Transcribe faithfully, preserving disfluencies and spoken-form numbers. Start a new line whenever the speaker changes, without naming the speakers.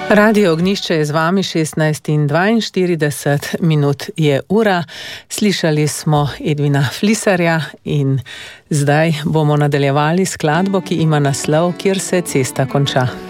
Radio Ognjišče je z vami, šestnajst in dvainštirideset minut je ura. Slišali smo Edvina Flisarja in zdaj bomo nadaljevali skladbo, ki ima naslov Kjer se cesta konča.